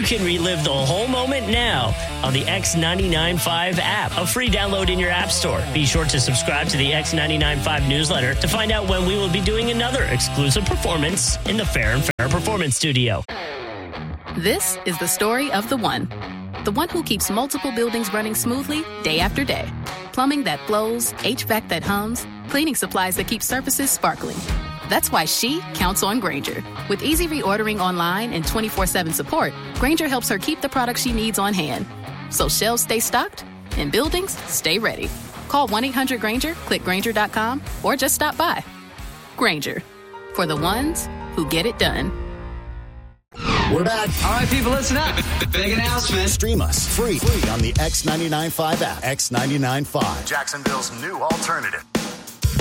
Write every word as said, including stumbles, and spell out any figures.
can relive the whole moment now on the X ninety-nine point five app, a free download in your app store. Be sure to subscribe to the X ninety-nine point five newsletter to find out when we will be doing another exclusive performance in the Fair and Fair Performance Studio. This is the story of the one. The one who keeps multiple buildings running smoothly day after day. Plumbing that flows, H V A C that hums, cleaning supplies that keep surfaces sparkling. That's why she counts on Grainger. With easy reordering online and twenty-four seven support, Grainger helps her keep the products she needs on hand. So shelves stay stocked and buildings stay ready. Call one eight hundred Grainger, click Grainger dot com, or just stop by. Grainger, for the ones who get it done. We're back. All right, people, listen up. Big announcement. Stream us free, free on the X ninety-nine point five app. X ninety-nine point five, Jacksonville's new alternative.